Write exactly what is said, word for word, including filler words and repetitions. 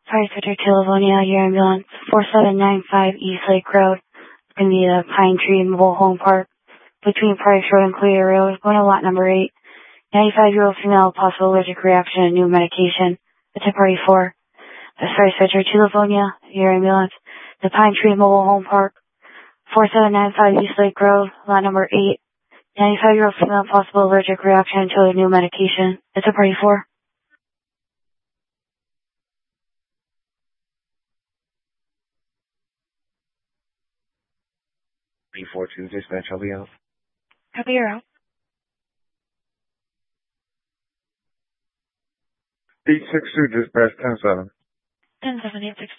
Sorry, Secretary to Livonia, your ambulance, four seven nine five East Lake Road, in the uh, Pine Tree Mobile Home Park, between Price Road and Clear Road, going to lot number eight. ninety-five-year-old female, possible allergic reaction to new medication. The temporary four. Uh, sorry, Secretary to Livonia, your ambulance, the Pine Tree Mobile Home Park, four seven nine five East Lake Road, lot number eight. ninety-five-year-old female, possible allergic reaction to a new medication. The temporary four. B four two dispatch, I'll be out. Copy, you're out. eight six two dispatch, ten seven. ten seven eight six.